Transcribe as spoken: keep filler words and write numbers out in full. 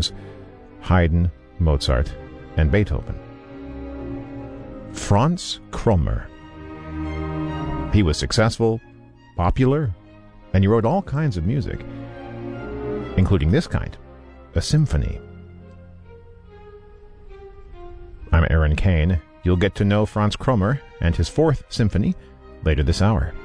Brahms, Haydn, Mozart, and Beethoven. Franz Krommer. He was successful, popular, and he wrote all kinds of music, including this kind, a symphony. I'm Aaron Kane. You'll get to know Franz Krommer and his Fourth Symphony later this hour.